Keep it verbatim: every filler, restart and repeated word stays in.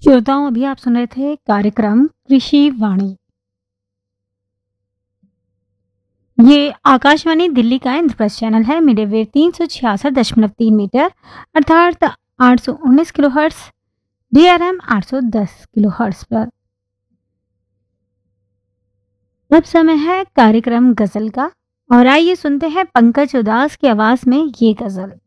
श्रोताओं, अभी आप सुन रहे थे कार्यक्रम कृषि वाणी। ये आकाशवाणी दिल्ली का इंद्रप्रस्थ चैनल है। मीडिया वेव तीन सौ छियासठ दशमलव तीन मीटर अर्थात आठ सौ उन्नीस किलो हर्ट्स, डीआरएम आठ सौ दस किलो हर्ट्स पर। अब समय है कार्यक्रम गजल का, और आइए सुनते हैं पंकज उदास की आवाज में ये गजल।